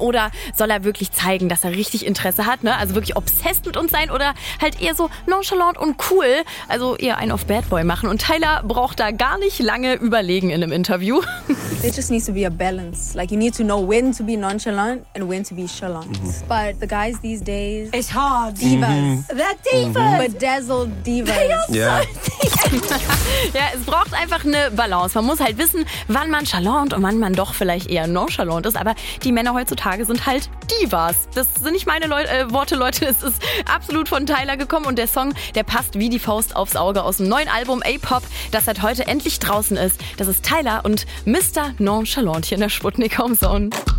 oder soll er wirklich zeigen, dass er richtig Interesse hat, ne? Also wirklich obsessed mit uns sein oder halt eher so nonchalant und cool, also eher einen auf Bad Boy machen. Und Tyler braucht da gar nicht lange überlegen in einem Interview. There just needs to be a balance. Like you need to know when to be nonchalant and when to be chalant. But the guys these days, It's hard. divas. That divas. Bedazzled divas. Ja. Ja, es braucht einfach eine Balance. Man muss halt wissen, wann man chalant und wann man doch vielleicht eher nonchalant ist. Aber die Männer heutzutage sind halt Divas. Das sind nicht meine Worte, Leute. Es ist absolut von Tyler gekommen. Und der Song, der passt wie die Faust aufs Auge aus dem neuen Album A-Pop, das seit heute endlich draußen ist. Das ist Tyler und Mr. Nonchalant hier in der Sputnik Home Zone.